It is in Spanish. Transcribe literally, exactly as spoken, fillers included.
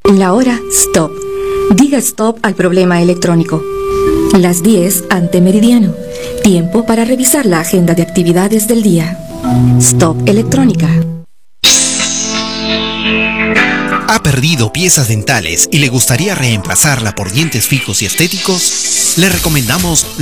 La hora stop. Diga stop al problema electrónico. Las diez ante meridiano. Tiempo para revisar la agenda de actividades del día. Stop electrónica. ¿Ha perdido piezas dentales y le gustaría reemplazarla por dientes fijos y estéticos? Le recomendamos